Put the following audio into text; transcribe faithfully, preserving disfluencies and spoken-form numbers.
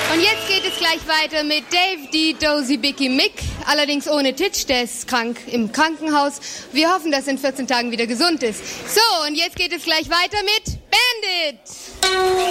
Und jetzt geht es gleich weiter mit Dave D. Dozy Bicky Mick, allerdings ohne Titch, der ist krank im Krankenhaus. Wir hoffen, dass er in vierzehn Tagen wieder gesund ist. So, und jetzt geht es gleich weiter mit Bandit.